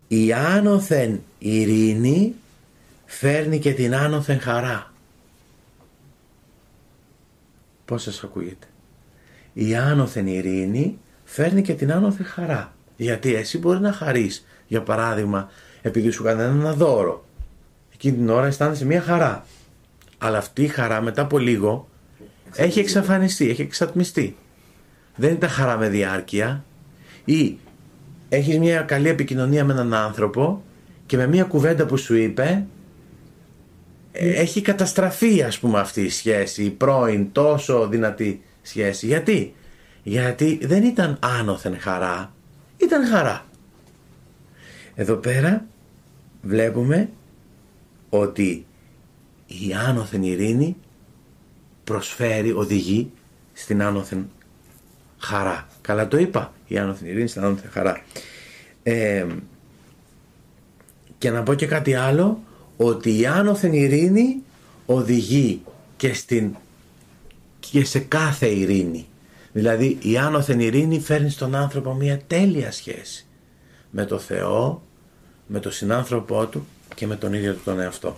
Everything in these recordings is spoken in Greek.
η άνωθεν ειρήνη φέρνει και την άνωθεν χαρά. Πώς σας ακούγεται? Η άνωθεν ειρήνη φέρνει και την άνωθεν χαρά. Γιατί εσύ μπορεί να χαρείς, για παράδειγμα, επειδή σου κάνει ένα δώρο. Εκείνη την ώρα αισθάνεσαι μια χαρά. Αλλά αυτή η χαρά μετά από λίγο έχει εξαφανιστεί, έχει εξατμιστεί. Δεν ήταν χαρά με διάρκεια. Ή έχεις μια καλή επικοινωνία με έναν άνθρωπο και με μια κουβέντα που σου είπε έχει καταστραφεί, ας πούμε, αυτή η σχέση, η πρώην τόσο δυνατή σχέση. Γιατί δεν ήταν άνωθεν χαρά, ήταν χαρά. Εδώ πέρα βλέπουμε ότι η άνωθεν ειρήνη προσφέρει, οδηγεί στην άνωθεν χαρά. Καλά το είπα, η άνωθεν ειρήνη στην άνωθεν χαρά. Και να πω και κάτι άλλο, ότι η άνωθεν ειρήνη οδηγεί και σε κάθε ειρήνη. Δηλαδή η άνωθεν ειρήνη φέρνει στον άνθρωπο μια τέλεια σχέση με το Θεό, με τον συνάνθρωπό του και με τον ίδιο του τον εαυτό.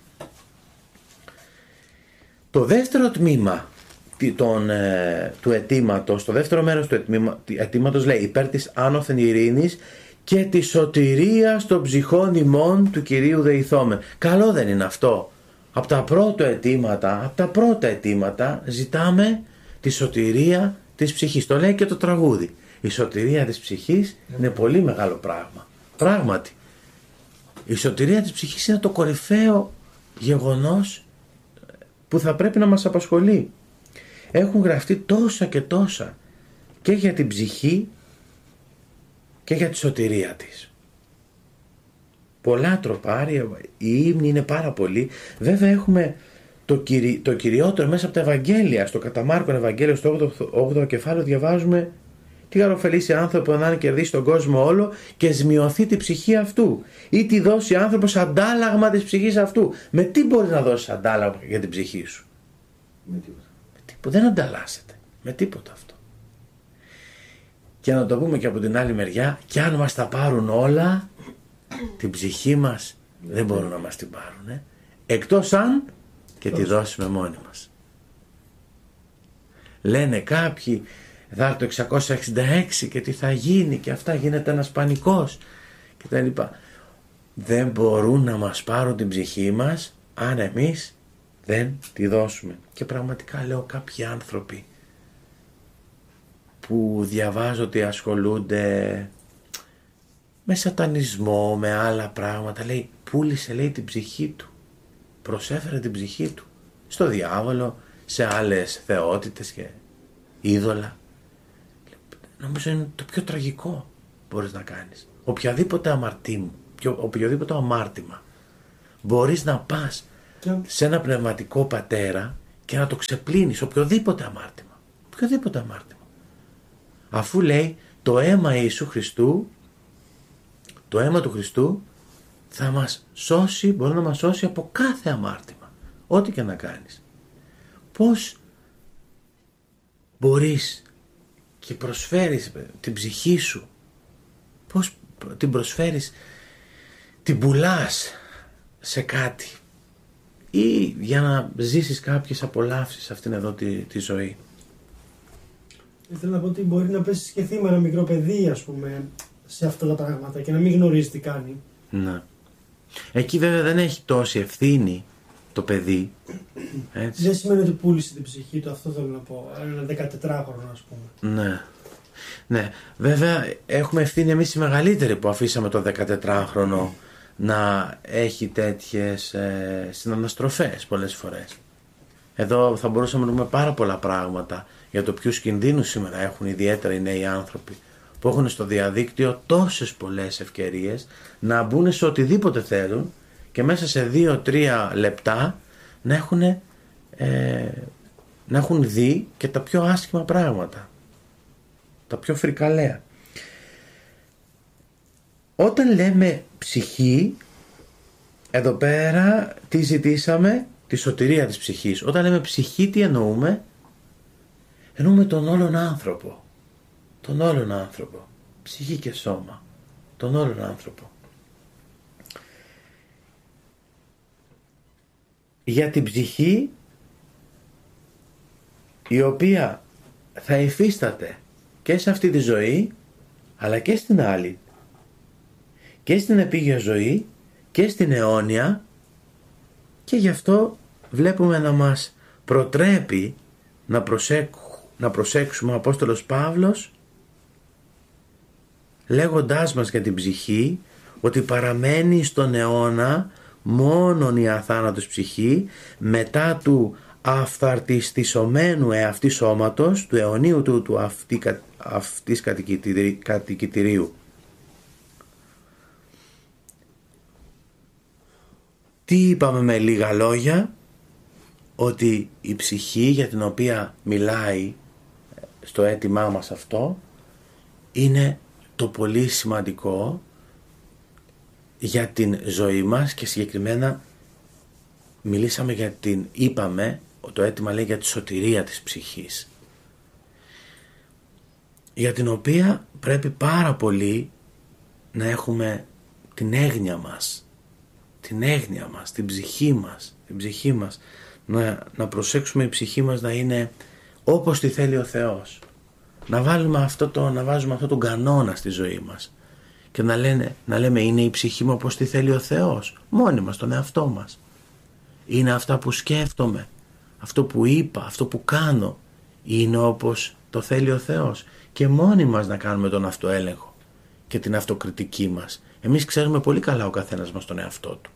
Το δεύτερο τμήμα του αιτήματος, το δεύτερο μέρος του αιτήματος λέει υπέρ της άνωθεν ειρήνης και τη σωτηρίας των ψυχών ημών του Κυρίου δεηθόμεν. Καλό δεν είναι αυτό? Από τα πρώτα αιτήματα ζητάμε τη σωτηρία της ψυχής. Το λέει και το τραγούδι. Η σωτηρία της ψυχής είναι πολύ μεγάλο πράγμα. Πράγματι. Η σωτηρία της ψυχής είναι το κορυφαίο γεγονός που θα πρέπει να μας απασχολεί. Έχουν γραφτεί τόσα και τόσα και για την ψυχή και για τη σωτηρία της. Πολλά τροπάρια, οι ύμνοι είναι πάρα πολλοί. Βέβαια έχουμε το κυριότερο μέσα από τα Ευαγγέλια. Στο κατά Μάρκον Ευαγγέλιο, στο 8ο κεφάλαιο, διαβάζουμε τι χαροφελήσει άνθρωπο να κερδίσει τον κόσμο όλο και ζημιωθεί τη ψυχή αυτού. Ή τι δώσει άνθρωπος αντάλλαγμα της ψυχής αυτού. Με τι μπορείς να δώσεις αντάλλαγμα για την ψυχή σου? Με τίποτα. Δεν ανταλλάσσεται. Με τίποτα αυτό. Και να το πούμε και από την άλλη μεριά, κι αν μας τα πάρουν όλα, την ψυχή μας δεν μπορούν να μας την πάρουν. Εκτός αν και τη δώσουμε μόνοι μας. Λένε κάποιοι, θα έρθει το 666 και τι θα γίνει και αυτά, γίνεται ένας πανικός και τα λοιπά. Δεν μπορούν να μας πάρουν την ψυχή μας αν εμείς δεν τη δώσουμε. Και πραγματικά λέω, κάποιοι άνθρωποι που διαβάζω ότι ασχολούνται με σατανισμό, με άλλα πράγματα, λέει, πούλησε, λέει, την ψυχή του, προσέφερε την ψυχή του στο διάβολο, σε άλλες θεότητες και είδωλα. Νομίζω είναι το πιο τραγικό μπορείς να κάνεις. Οποιοδήποτε αμάρτημα μπορείς να πας σε ένα πνευματικό πατέρα και να το ξεπλύνεις, οποιοδήποτε αμάρτημα. Αφού λέει το αίμα Ιησού Χριστού, το αίμα του Χριστού θα μας σώσει, μπορεί να μας σώσει από κάθε αμάρτημα, ό,τι και να κάνεις. Πώς μπορείς και προσφέρεις την ψυχή σου, πώς την προσφέρεις, την πουλάς σε κάτι ή για να ζήσεις κάποιες απολαύσεις αυτήν εδώ τη ζωή. Ήθελα να πω ότι μπορεί να πέσεις και θύμα ένα μικρό παιδί, ας πούμε, σε αυτά τα πράγματα και να μην γνωρίζει τι κάνει. Ναι. Εκεί βέβαια δεν έχει τόση ευθύνη το παιδί. Έτσι. Δεν σημαίνει ότι πούλησε την ψυχή του, αυτό θέλω να πω. Ένα 14χρονο, ας πούμε. Ναι. Ναι. Βέβαια έχουμε ευθύνη εμείς οι μεγαλύτεροι που αφήσαμε το 14χρονο να έχει τέτοιες συναναστροφές πολλές φορές. Εδώ θα μπορούσαμε να δούμε πάρα πολλά πράγματα για το ποιους κινδύνους σήμερα έχουν ιδιαίτερα οι νέοι άνθρωποι που έχουν στο διαδίκτυο τόσες πολλές ευκαιρίες να μπουν σε οτιδήποτε θέλουν και μέσα σε 2-3 λεπτά να έχουν δει και τα πιο άσχημα πράγματα, τα πιο φρικαλαία. Όταν λέμε ψυχή, εδώ πέρα τι ζητήσαμε? Τη σωτηρία της ψυχής. Όταν λέμε ψυχή, τι εννοούμε? Εννοούμε τον όλον άνθρωπο. Τον όλον άνθρωπο. Ψυχή και σώμα. Τον όλον άνθρωπο. για την ψυχή η οποία θα υφίσταται και σε αυτή τη ζωή αλλά και στην άλλη, και στην επίγεια ζωή και στην αιώνια, και γι' αυτό βλέπουμε να μας προτρέπει να προσέξουμε ο Απόστολος Παύλος λέγοντάς μας για την ψυχή ότι παραμένει στον αιώνα μόνον η αθάνατος ψυχή μετά του αυθαρτιστισωμένου εαυτή σώματος, του αιωνίου του αυτής κατοικητηρίου. Τι είπαμε με λίγα λόγια? Ότι η ψυχή για την οποία μιλάει στο αίτημά μας αυτό είναι το πολύ σημαντικό για την ζωή μας, και συγκεκριμένα είπαμε, το αίτημα λέει για τη σωτηρία της ψυχής, για την οποία πρέπει πάρα πολύ να έχουμε την έγνοια μας, την ψυχή μας, να προσέξουμε η ψυχή μας να είναι όπως τη θέλει ο Θεός, να βάζουμε αυτό τον κανόνα στη ζωή μας και να λέμε είναι η ψυχή μου όπως τη θέλει ο Θεός, μόνοι μας, τον εαυτό μας. Είναι αυτά που σκέφτομαι, αυτό που είπα, αυτό που κάνω, είναι όπως το θέλει ο Θεός, και μόνοι μας να κάνουμε τον αυτοέλεγχο και την αυτοκριτική μας. Εμείς ξέρουμε πολύ καλά ο καθένας μας τον εαυτό του.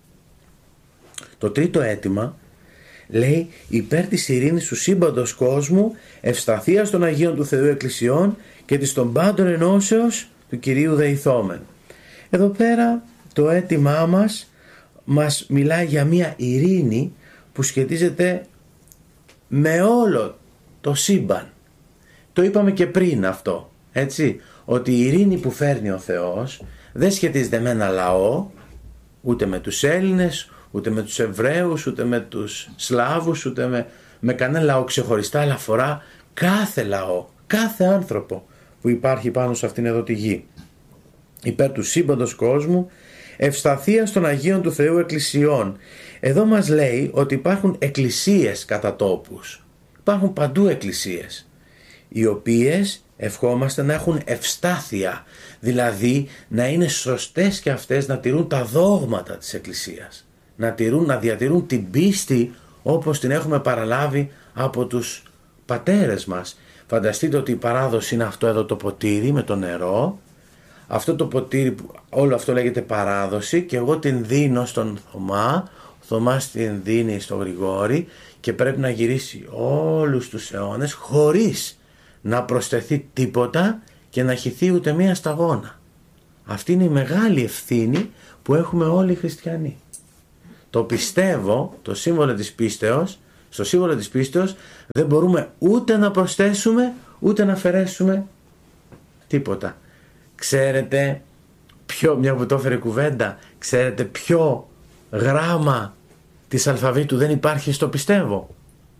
Το τρίτο αίτημα λέει υπέρ της ειρήνης του σύμπαντος κόσμου, ευσταθίας των Αγίων του Θεού Εκκλησιών και της των πάντων ενώσεως του Κυρίου δεηθόμεν. Εδώ πέρα το αίτημά μας μιλάει για μια ειρήνη που σχετίζεται με όλο το σύμπαν. Το είπαμε και πριν αυτό, έτσι, ότι η ειρήνη που φέρνει ο Θεός δεν σχετίζεται με ένα λαό, ούτε με τους Έλληνες, ούτε με τους Εβραίους, ούτε με τους Σλάβους, ούτε με κανένα λαό ξεχωριστά, αλλά αφορά κάθε λαό, κάθε άνθρωπο που υπάρχει πάνω σε αυτήν εδώ τη γη. Υπέρ του σύμπαντος κόσμου, ευσταθίας των Αγίων του Θεού Εκκλησιών. Εδώ μας λέει ότι υπάρχουν εκκλησίες κατά τόπους. Υπάρχουν παντού εκκλησίες, οι οποίες ευχόμαστε να έχουν ευστάθεια, δηλαδή να είναι σωστές και αυτές, να τηρούν τα δόγματα της Εκκλησίας, να διατηρούν την πίστη όπως την έχουμε παραλάβει από τους πατέρες μας. Φανταστείτε ότι η παράδοση είναι αυτό εδώ το ποτήρι με το νερό, αυτό το ποτήρι, όλο αυτό λέγεται παράδοση, και εγώ την δίνω στον Θωμά, ο Θωμάς την δίνει στο Γρηγόρη, και πρέπει να γυρίσει όλους τους αιώνες χωρίς να προσθεθεί τίποτα και να χυθεί ούτε μία σταγόνα. Αυτή είναι η μεγάλη ευθύνη που έχουμε όλοι οι χριστιανοί. Το πιστεύω, το σύμβολο της πίστεως, στο σύμβολο της πίστεως δεν μπορούμε ούτε να προσθέσουμε ούτε να αφαιρέσουμε τίποτα. Ξέρετε μια που το έφερε κουβέντα, ξέρετε ποιο γράμμα της αλφαβήτου δεν υπάρχει στο πιστεύω?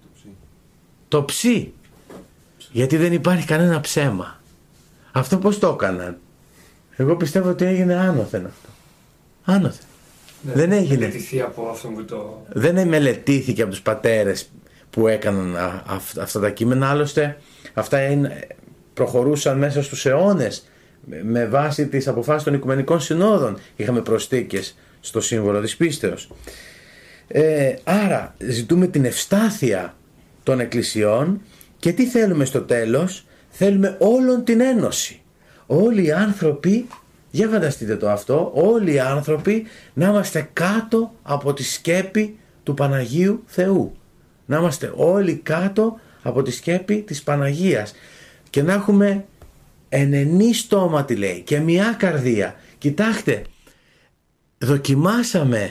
Το ψι. Γιατί δεν υπάρχει κανένα ψέμα. Αυτό πώς το έκαναν? Εγώ πιστεύω ότι έγινε άνωθεν αυτό. Άνωθεν. Δεν έγινε. Μελετηθεί από αυτό που το... Δεν μελετήθηκε από τους πατέρες που έκαναν αυτά τα κείμενα. Άλλωστε αυτά προχωρούσαν μέσα στους αιώνες με βάση τις αποφάσεις των Οικουμενικών Συνόδων. Είχαμε προσθήκες στο σύμβολο της πίστεως. Άρα ζητούμε την ευστάθεια των εκκλησιών, και τι θέλουμε στο τέλος? Θέλουμε όλον την ένωση. Όλοι οι άνθρωποι, για φανταστείτε το αυτό, όλοι οι άνθρωποι να είμαστε κάτω από τη σκέπη του Παναγίου Θεού. Να είμαστε όλοι κάτω από τη σκέπη της Παναγίας και να έχουμε ενενή στόματι, λέει, και μια καρδία. Κοιτάξτε, δοκιμάσαμε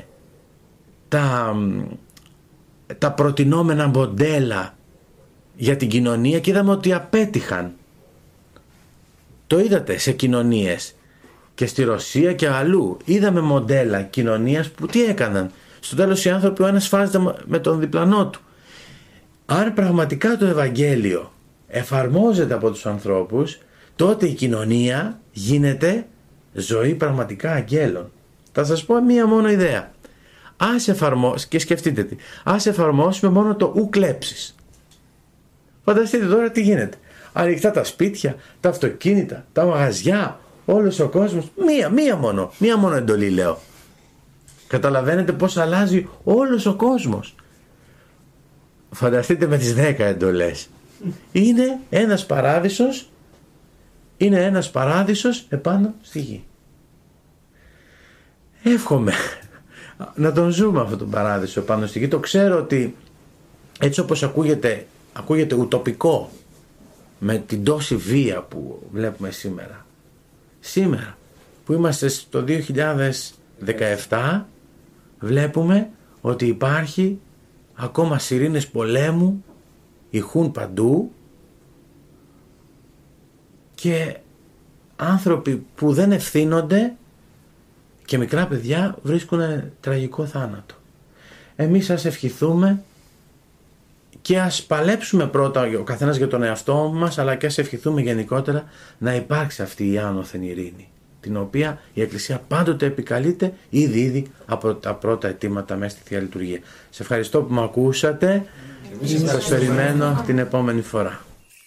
τα προτινόμενα μοντέλα για την κοινωνία και είδαμε ότι απέτυχαν. Το είδατε σε κοινωνίες και στη Ρωσία και αλλού. Είδαμε μοντέλα κοινωνίας που τι έκαναν? Στο τέλος οι άνθρωποι ο ένας φάζεται με τον διπλανό του. Αν πραγματικά το Ευαγγέλιο εφαρμόζεται από τους ανθρώπους, τότε η κοινωνία γίνεται ζωή πραγματικά αγγέλων. Θα σας πω μία μόνο ιδέα. και σκεφτείτε τι, ας εφαρμόσουμε μόνο το ου κλέψεις. Φανταστείτε τώρα τι γίνεται. Ανοιχτά τα σπίτια, τα αυτοκίνητα, τα μαγαζιά, όλος ο κόσμος, μία μόνο εντολή λέω. Καταλαβαίνετε πως αλλάζει όλος ο κόσμος. Φανταστείτε με τις 10 εντολές. Είναι ένας παράδεισος επάνω στη γη. Εύχομαι να τον ζούμε αυτόν τον παράδεισο επάνω στη γη. Το ξέρω ότι έτσι όπως ακούγεται ουτοπικό, με την τόση βία που βλέπουμε σήμερα που είμαστε στο 2017, βλέπουμε ότι υπάρχει ακόμα σιρήνες πολέμου, ηχούν παντού και άνθρωποι που δεν ευθύνονται και μικρά παιδιά βρίσκουν τραγικό θάνατο. Εμείς ας ευχηθούμε και ας παλέψουμε πρώτα ο καθένας για τον εαυτό μας, αλλά και ας ευχηθούμε γενικότερα να υπάρξει αυτή η άνωθεν ειρήνη, την οποία η Εκκλησία πάντοτε επικαλείται ήδη από τα πρώτα αιτήματα μέσα στη Θεία Λειτουργία. Σε ευχαριστώ που με ακούσατε. Σας περιμένω την επόμενη φορά.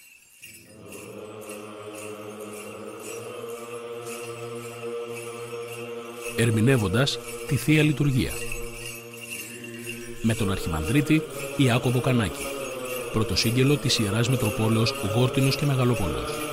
Ερμηνεύοντας τη Θεία Λειτουργία με τον Αρχιμανδρίτη Ιάκωβο Κανάκη, πρωτοσύγγελο της Ιεράς Μητροπόλεως Γόρτινος και Μεγαλοπόλεως.